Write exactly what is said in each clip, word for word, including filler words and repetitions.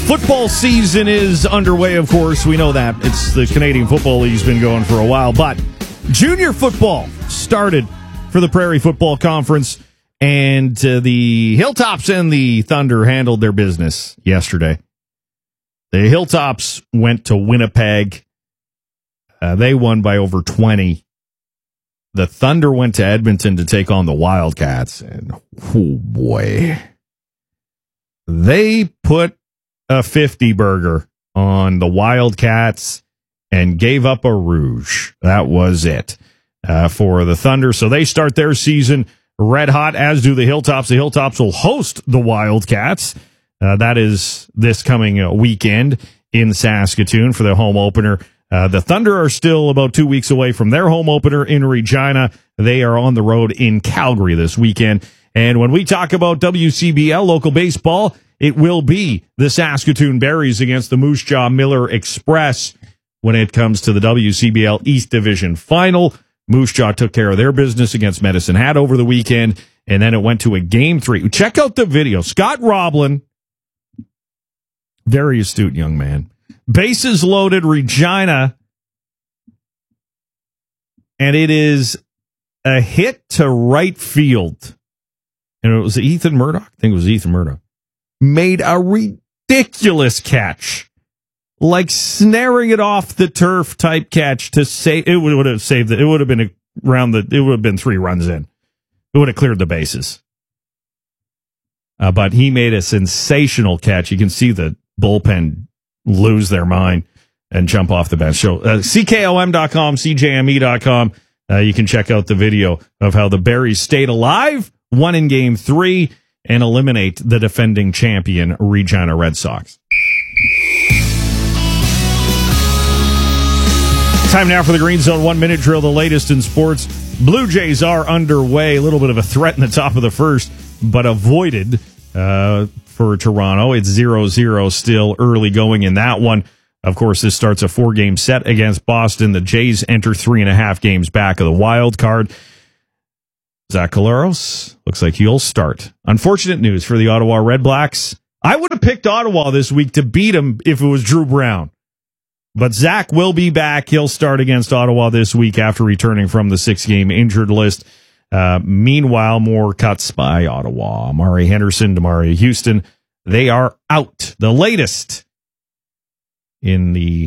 Football season is underway, of course. We know that. It's the Canadian Football League's been going for a while. But junior football started for the Prairie Football Conference, and uh, the Hilltops and the Thunder handled their business yesterday. The Hilltops went to Winnipeg. Uh, they won by over twenty. The Thunder went to Edmonton to take on the Wildcats. And, oh boy, they put a fifty burger on the Wildcats and gave up a rouge. That was it uh, for the Thunder. So they start their season red hot, as do the Hilltops. The Hilltops will host the Wildcats. Uh, that is this coming uh, weekend in Saskatoon for the home opener. Uh, the Thunder are still about two weeks away from their home opener in Regina. They are on the road in Calgary this weekend. And when we talk about W C B L local baseball, it will be the Saskatoon Berries against the Moose Jaw Miller Express when it comes to the W C B L East Division Final. Moose Jaw took care of their business against Medicine Hat over the weekend, and then it went to a game three. Check out the video. Scott Roblin, very astute young man. Bases loaded, Regina, and it is a hit to right field. And it was Ethan Murdoch. I think it was Ethan Murdoch. Made a ridiculous catch, like snaring it off the turf type catch to save. It would have saved it. It would have been around the. It would have been three runs in. It would have cleared the bases. Uh, but he made a sensational catch. You can see the bullpen lose their mind and jump off the bench. So uh, C K O M dot com, C J M E dot com. Uh, you can check out the video of how the Berries stayed alive, won in game three, and eliminate the defending champion Regina Red Sox. Time now for the Green Zone one-minute drill, the latest in sports. Blue Jays are underway. A little bit of a threat in the top of the first, but avoided uh, for Toronto. It's zero zero still early going in that one. Of course, this starts a four-game set against Boston. The Jays enter three and a half games back of the wild card. Zach Collaros looks like he'll start. Unfortunate news for the Ottawa Red Blacks. I would have picked Ottawa this week to beat them if it was Drew Brown. But Zach will be back. He'll start against Ottawa this week after returning from the six-game injured list. Uh, meanwhile, more cuts by Ottawa. Amari Henderson, Damari Houston, they are out. The latest in the...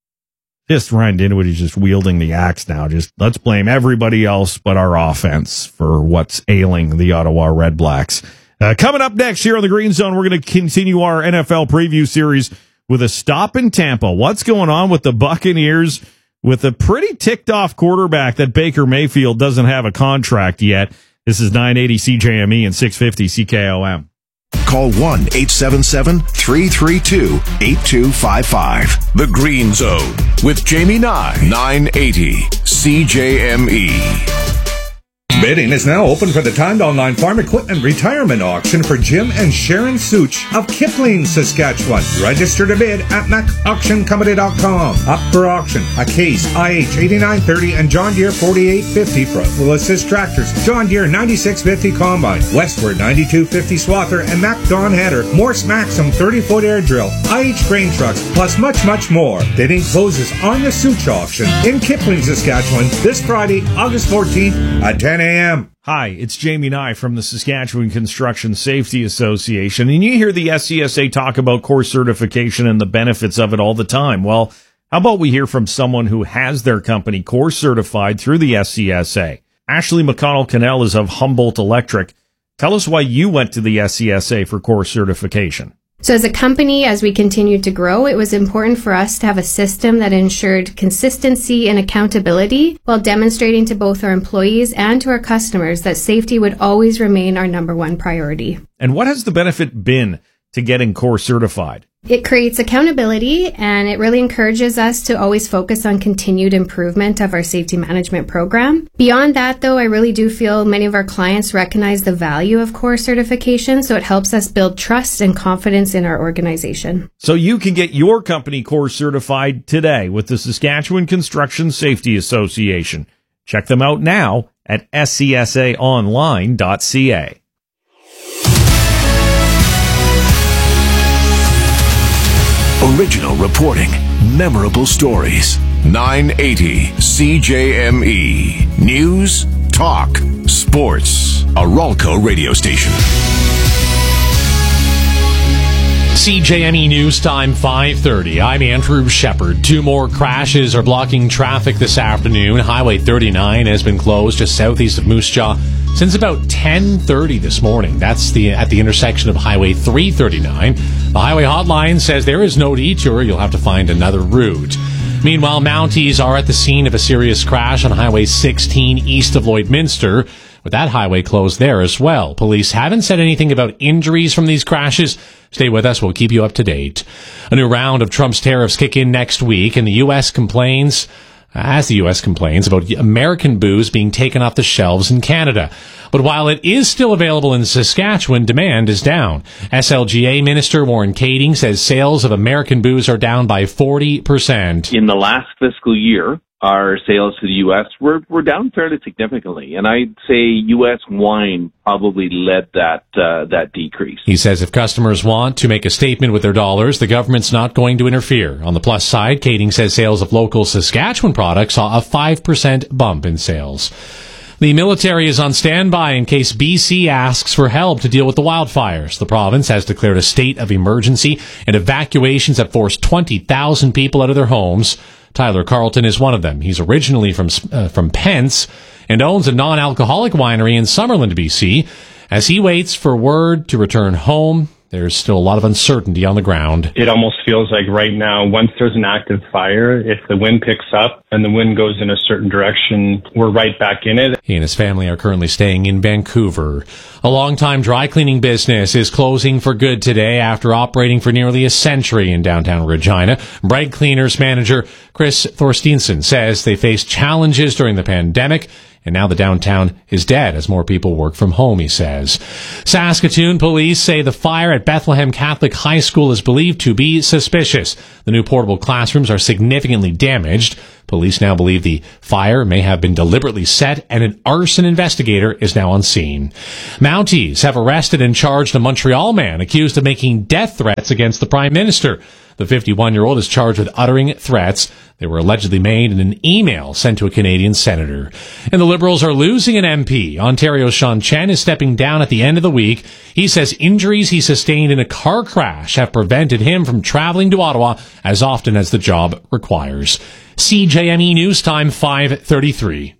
Just Ryan Dinwiddie just wielding the axe now. Just let's blame everybody else but our offense for what's ailing the Ottawa Red Blacks. Uh, coming up next here on the Green Zone, we're going to continue our N F L preview series with a stop in Tampa. What's going on with the Buccaneers with a pretty ticked-off quarterback that Baker Mayfield doesn't have a contract yet? This is nine eighty C J M E and six fifty C K O M. Call one eight seven seven, three three two, eight two five five. The Green Zone with Jamie Nye, nine eighty C J M E. Bidding is now open for the timed online farm equipment retirement auction for Jim and Sharon Such of Kipling, Saskatchewan. Register to bid at mac auction company dot com. Up for auction, a Case I H eighty-nine thirty and John Deere forty-eight fifty for Will Assist Tractors, John Deere ninety-six fifty Combine, Westward ninety-two fifty Swather, and Mac Dawn Header, Morse Maxim thirty-foot air drill, I H grain trucks, plus much, much more. Bidding closes on the Such auction in Kipling, Saskatchewan this Friday, August fourteenth at ten a.m. Hi, it's Jamie Nye from the Saskatchewan Construction Safety Association, and you hear the S C S A talk about course certification and the benefits of it all the time. Well, how about we hear from someone who has their company course certified through the S C S A? Ashley McConnell-Cannell is of Humboldt Electric. Tell us why you went to the S C S A for course certification. So as a company, as we continued to grow, it was important for us to have a system that ensured consistency and accountability while demonstrating to both our employees and to our customers that safety would always remain our number one priority. And what has the benefit been to getting course certified? It creates accountability, and it really encourages us to always focus on continued improvement of our safety management program. Beyond that, though, I really do feel many of our clients recognize the value of course certification, so it helps us build trust and confidence in our organization. So you can get your company course certified today with the Saskatchewan Construction Safety Association. Check them out now at S C S A online dot C A. Original reporting, memorable stories. nine eighty C J M E. News, talk, sports. A Ralco radio station. C J M E News Time, five thirty. I'm Andrew Shepard. Two more crashes are blocking traffic this afternoon. Highway thirty-nine has been closed just southeast of Moose Jaw since about ten thirty this morning. That's the at the intersection of Highway three thirty-nine. The highway hotline says there is no detour. You'll have to find another route. Meanwhile, Mounties are at the scene of a serious crash on Highway sixteen east of Lloydminster, with that highway closed there as well. Police haven't said anything about injuries from these crashes. Stay with us. We'll keep you up to date. A new round of Trump's tariffs kick in next week, and the U S complains, as the U S complains, about American booze being taken off the shelves in Canada. But while it is still available in Saskatchewan, demand is down. S L G A Minister Warren Kading says sales of American booze are down by forty percent. In the last fiscal year, our sales to the U S were, were down fairly significantly, and I'd say U S wine probably led that uh, that decrease. He says if customers want to make a statement with their dollars, the government's not going to interfere. On the plus side, Kading says sales of local Saskatchewan products saw a five percent bump in sales. The military is on standby in case B C asks for help to deal with the wildfires. The province has declared a state of emergency, and evacuations have forced twenty thousand people out of their homes. Tyler Carlton is one of them. He's originally from uh, from Pence and owns a non-alcoholic winery in Summerland, B C. As he waits for word to return home, there's still a lot of uncertainty on the ground. It almost feels like right now, once there's an active fire, if the wind picks up and the wind goes in a certain direction, we're right back in it. He and his family are currently staying in Vancouver. A longtime dry cleaning business is closing for good today after operating for nearly a century in downtown Regina. Bragg Cleaners manager Chris Thorsteinson says they faced challenges during the pandemic, and now the downtown is dead as more people work from home, he says. Saskatoon police say the fire at Bethlehem Catholic High School is believed to be suspicious. The new portable classrooms are significantly damaged. Police now believe the fire may have been deliberately set, and an arson investigator is now on scene. Mounties have arrested and charged a Montreal man accused of making death threats against the Prime Minister. The fifty-one-year-old is charged with uttering threats. They were allegedly made in an email sent to a Canadian senator. And the Liberals are losing an M P. Ontario's Sean Chen is stepping down at the end of the week. He says injuries he sustained in a car crash have prevented him from traveling to Ottawa as often as the job requires. C J M E News Time, five thirty-three.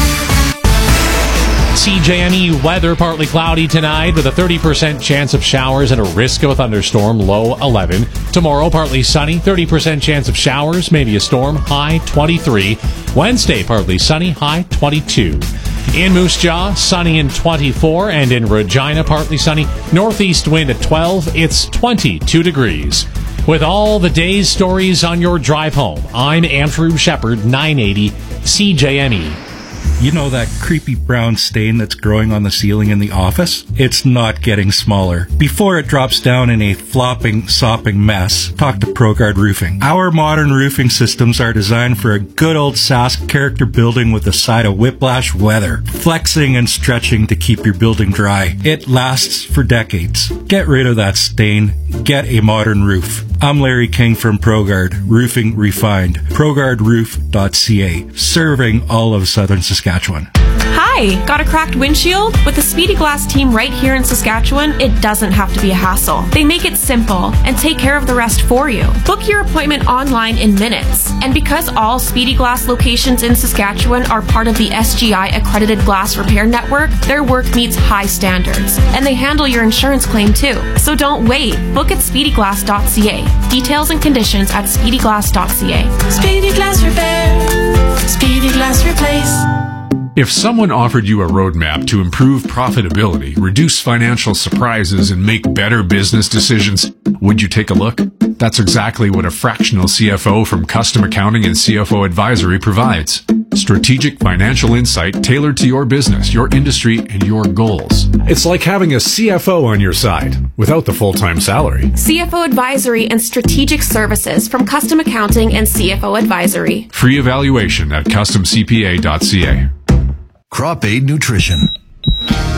C J M E weather, partly cloudy tonight with a thirty percent chance of showers and a risk of a thunderstorm, low eleven. Tomorrow, partly sunny, thirty percent chance of showers, maybe a storm, high twenty-three. Wednesday, partly sunny, high twenty-two. In Moose Jaw, sunny and twenty-four, and in Regina, partly sunny, northeast wind at twelve, it's twenty-two degrees. With all the day's stories on your drive home, I'm Andrew Shepard, nine eighty C J M E. You know that creepy brown stain that's growing on the ceiling in the office? It's not getting smaller. Before it drops down in a flopping, sopping mess, talk to ProGuard Roofing. Our modern roofing systems are designed for a good old Sask character building with a side of whiplash weather, flexing and stretching to keep your building dry. It lasts for decades. Get rid of that stain. Get a modern roof. I'm Larry King from ProGuard, Roofing Refined. ProGuard Roof dot C A, serving all of southern Saskatchewan. Hi, got a cracked windshield? With the Speedy Glass team right here in Saskatchewan, it doesn't have to be a hassle. They make it simple and take care of the rest for you. Book your appointment online in minutes. And because all Speedy Glass locations in Saskatchewan are part of the S G I accredited glass repair network, their work meets high standards. And they handle your insurance claim too. So don't wait. Book at Speedy Glass dot C A. Details and conditions at Speedy Glass dot C A. Speedy Glass Repair. Speedy Glass Replace. If someone offered you a roadmap to improve profitability, reduce financial surprises, and make better business decisions, would you take a look? That's exactly what a fractional C F O from Custom Accounting and C F O Advisory provides. Strategic financial insight tailored to your business, your industry, and your goals. It's like having a C F O on your side without the full-time salary. C F O Advisory and Strategic Services from Custom Accounting and C F O Advisory. Free evaluation at custom c p a dot c a. Crop Aid Nutrition.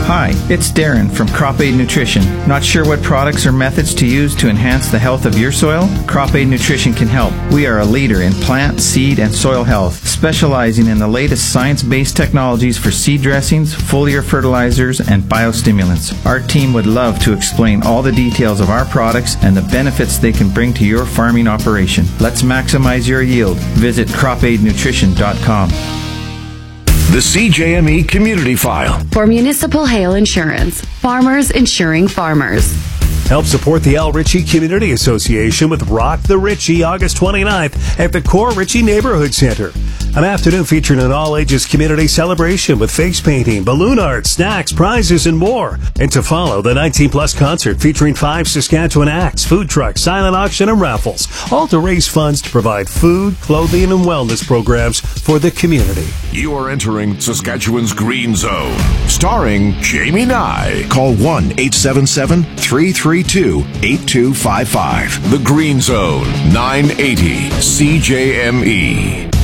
Hi, it's Darren from Crop Aid Nutrition. Not sure what products or methods to use to enhance the health of your soil? Crop Aid Nutrition can help. We are a leader in plant, seed, and soil health, specializing in the latest science-based technologies for seed dressings, foliar fertilizers, and biostimulants. Our team would love to explain all the details of our products and the benefits they can bring to your farming operation. Let's maximize your yield. Visit crop aid nutrition dot com. The C J M E Community File. For Municipal Hail Insurance, farmers insuring farmers. Help support the Al Ritchie Community Association with Rock the Ritchie August twenty-ninth at the Core Ritchie Neighborhood Center. An afternoon featuring an all-ages community celebration with face painting, balloon art, snacks, prizes, and more. And to follow, the nineteen plus concert featuring five Saskatchewan acts, food trucks, silent auction, and raffles, all to raise funds to provide food, clothing, and wellness programs for the community. You are entering Saskatchewan's Green Zone. Starring Jamie Nye. Call one eight seven seven, three three two, eight two five five. The Green Zone, nine eighty C J M E.